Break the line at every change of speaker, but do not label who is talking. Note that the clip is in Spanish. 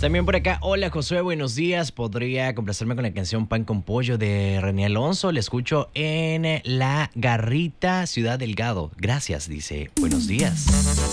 También por acá, hola Josué, buenos días. Podría complacerme con la canción Pan con Pollo de René Alonso. Le escucho en La Garrita, Ciudad Delgado. Gracias, dice. Buenos días.